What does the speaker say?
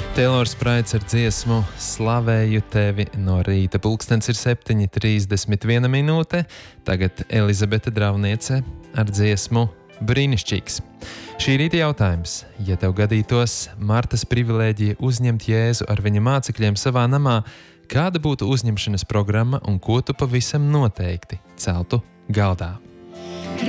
Teilors Praits ar dziesmu Slavēju tevi no rīta. Pulkstens ir 7:31 minūte. Tagad Elizabete Drauniece ar dziesmu Brīnišķīgs. Šī rīta jautājums. Ja tev gadītos Martas privilēģija uzņemt Jēzu ar viņa mācekļiem savā namā, kāda būtu uzņemšanas programma un ko tu pavisam noteikti celtu galdā?